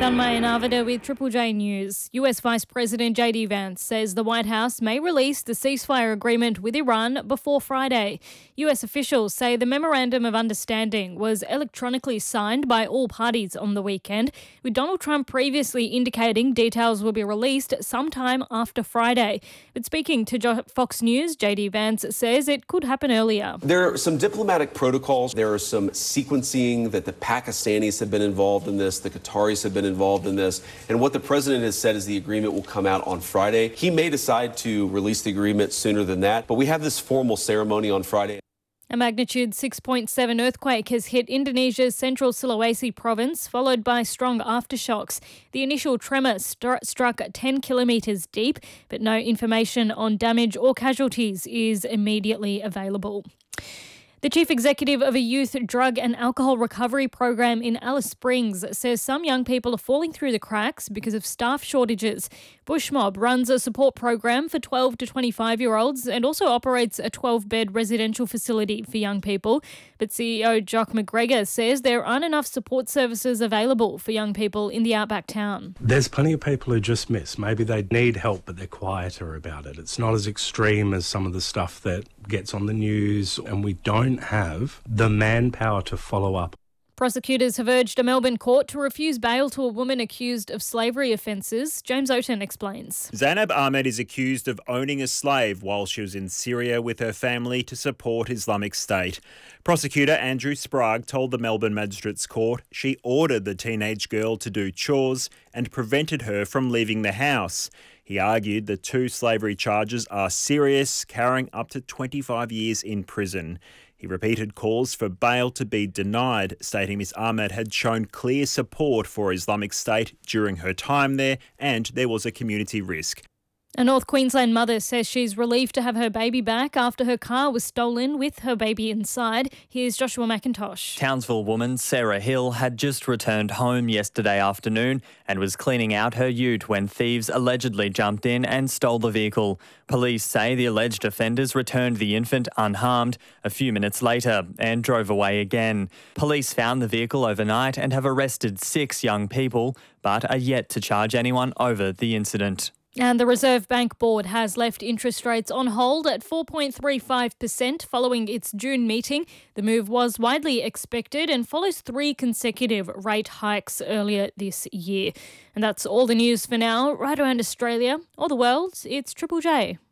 Tanmay Narvada with Triple J News. US Vice President JD Vance says the White House may release the ceasefire agreement with Iran before Friday. US officials say the Memorandum of Understanding was electronically signed by all parties on the weekend, with Donald Trump previously indicating details will be released sometime after Friday. But speaking to Fox News, JD Vance says it could happen earlier. There are some diplomatic protocols. There are some sequencing that the Pakistanis have been involved in this, the Qataris have been involved in this, and what the president has said is the agreement will come out on Friday. He may decide to release the agreement sooner than that, but we have this formal ceremony on Friday. A magnitude 6.7 earthquake has hit Indonesia's central Sulawesi province, followed by strong aftershocks. The initial tremor struck 10 kilometres deep, but no information on damage or casualties is immediately available. The chief executive of a youth drug and alcohol recovery program in Alice Springs says some young people are falling through the cracks because of staff shortages. Bushmob runs a support program for 12 to 25-year-olds and also operates a 12-bed residential facility for young people. But CEO Jock McGregor says there aren't enough support services available for young people in the outback town. There's plenty of people who just miss. Maybe they need help, but they're quieter about it. It's not as extreme as some of the stuff that gets on the news, and we don't have the manpower to follow up. Prosecutors have urged a Melbourne court to refuse bail to a woman accused of slavery offences. James Oaten explains. Zainab Ahmed is accused of owning a slave while she was in Syria with her family to support Islamic State. Prosecutor Andrew Sprague told the Melbourne Magistrates Court she ordered the teenage girl to do chores and prevented her from leaving the house. He argued the two slavery charges are serious, carrying up to 25 years in prison. He repeated calls for bail to be denied, stating Ms Ahmed had shown clear support for Islamic State during her time there and there was a community risk. A North Queensland mother says she's relieved to have her baby back after her car was stolen with her baby inside. Here's Joshua McIntosh. Townsville woman Sarah Hill had just returned home yesterday afternoon and was cleaning out her ute when thieves allegedly jumped in and stole the vehicle. Police say the alleged offenders returned the infant unharmed a few minutes later and drove away again. Police found the vehicle overnight and have arrested 6 young people, but are yet to charge anyone over the incident. And the Reserve Bank Board has left interest rates on hold at 4.35% following its June meeting. The move was widely expected and follows 3 consecutive rate hikes earlier this year. And that's all the news for now. Right around Australia or the world, it's Triple J.